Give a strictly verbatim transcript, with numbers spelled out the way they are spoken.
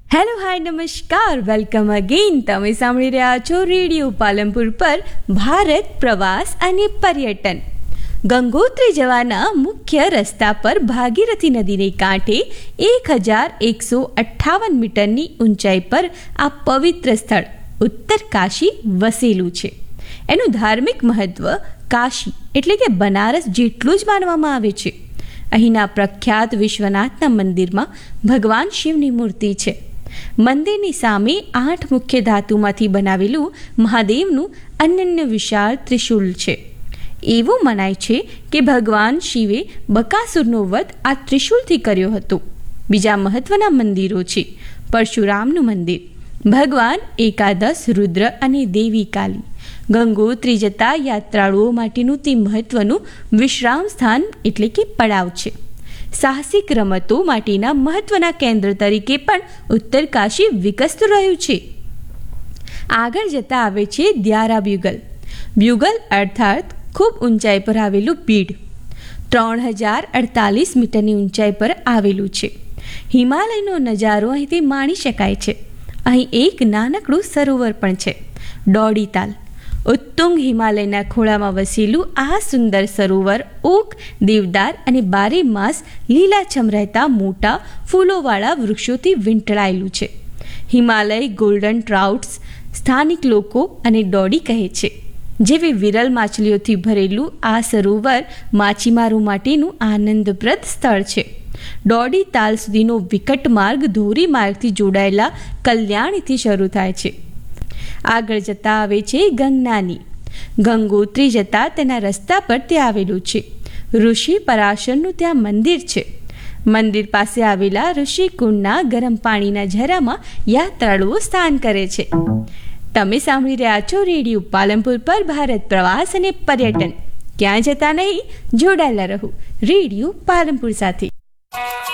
Hello hi નમસ્કાર, welcome again. તમે સાંભળી રહ્યા છો રેડિયો પાલનપુર પર ભારત પ્રવાસ અને પર્યટન. ગંગોત્રી જવાના મુખ્ય રસ્તા પર ભાગીરથી નદીને કાંઠે એક હજાર એકસો અઠ્ઠાવન મીટરની ઊંચાઈ પર આ પવિત્ર સ્થળ ઉત્તર કાશી વસેલું છે. એનું ધાર્મિક મહત્વ કાશી એટલે કે બનારસ જેટલું જ માનવામાં આવે છે. અહીંના પ્રખ્યાત વિશ્વનાથના મંદિરમાં ભગવાન શિવની મૂર્તિ છે. મંદિરની સામે આઠ મુખ્ય ધાતુમાંથી બનાવેલું મહાદેવનું અનન્ય વિશાળ ત્રિશૂલ છે. એવું મનાય છે કે ભગવાન શિવે બકાસુરનો વધ આ ત્રિશૂલથી કર્યો હતો. બીજા મહત્વના મંદિરો છે પરશુરામનું મંદિર, ભગવાન એકાદશ રુદ્ર અને દેવી કાલી. ગંગોત્રી જતા યાત્રાળુઓ માટેનું તે મહત્વનું વિશ્રામ સ્થાન એટલે કે પડાવ છે. સાહસિક રમતો માટેના મહત્વના કેન્દ્ર તરીકે પણ ઉત્તર કાશી વિકસતું રહ્યું છે. આગળ જતા આવે છે દ્યારા બ્યુગલ. બ્યુગલ અર્થાત ખૂબ ઊંચાઈ પર આવેલું પીડ ત્રણ હજાર અડતાલીસ મીટરની ઊંચાઈ પર આવેલું છે. હિમાલયનો નજારો અહીંથી માણી શકાય છે. અહીં એક નાનકડું સરોવર પણ છે, દોડી તાલ. ઉત્તુંગ હિમાલયના ખોળામાં વસેલું આ સુંદર સરોવર ઓક, દેવદાર અને બારે માસ લીલાછમ રહેતા મોટા ફૂલોવાળા વૃક્ષોથી વીંટળાયેલું છે. હિમાલય ગોલ્ડન ટ્રાઉટ્સ સ્થાનિક લોકો અને દોડી કહે છે જેવી વિરલ માછલીઓથી ભરેલું આ સરોવર માછીમારો માટેનું આનંદપ્રદ સ્થળ છે. દોડી તાલ સુધીનો વિકટ માર્ગ ધોરી માર્ગથી જોડાયેલા કલ્યાણીથી શરૂ થાય છે. આગળ જતા આવે છે ગંગનાની. ગંગોત્રી જતા તેના રસ્તા પર તે આવેલું છે. ઋષિ પરાશરનું ત્યાં મંદિર છે. મંદિર પાસે આવેલા ઋષિકુંડના ગરમ પાણીના ઝરામાં યાત્રાળુઓ સ્નાન કરે છે. તમે સાંભળી રહ્યા છો રેડિયો પાલનપુર પર ભારત પ્રવાસ અને પર્યટન. ક્યાં જતા નહીં, જોડાયેલા રહો રેડિયો પાલનપુર સાથે.